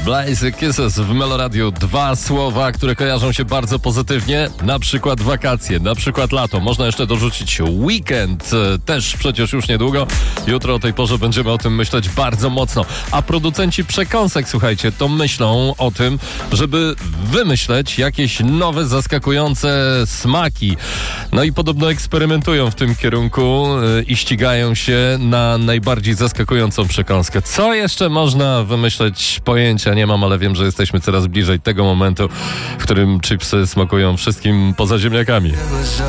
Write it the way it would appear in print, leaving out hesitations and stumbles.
Blaze Kisses w Meloradiu. Dwa słowa, które kojarzą się bardzo pozytywnie. Na przykład wakacje, na przykład lato. Można jeszcze dorzucić weekend. Też przecież już niedługo. Jutro o tej porze będziemy o tym myśleć bardzo mocno. A producenci przekąsek, słuchajcie, to myślą o tym, żeby wymyśleć jakieś nowe, zaskakujące smaki. No i podobno eksperymentują w tym kierunku i ścigają się na najbardziej zaskakującą przekąskę. Co jeszcze można wymyśleć? Pojęcia nie mam, ale wiem, że jesteśmy coraz bliżej tego momentu, w którym chipsy smakują wszystkim poza ziemniakami.